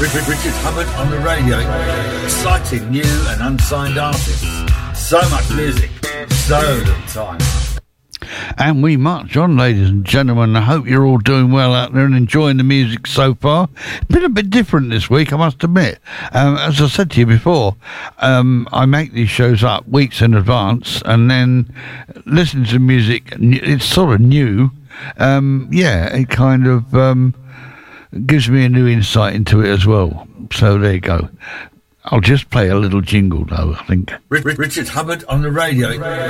Richard Hubbard on the radio. Exciting new and unsigned artists. So much music, so little time. And we march on, ladies and gentlemen. I hope you're all doing well out there and enjoying the music so far. It's been a bit different this week, I must admit. As I said to you before, I make these shows up weeks in advance and then listen to music. It's sort of new. It kind of gives me a new insight into it as well. So there you go. I'll just play a little jingle, though, I think. Richard Hubbard on the radio.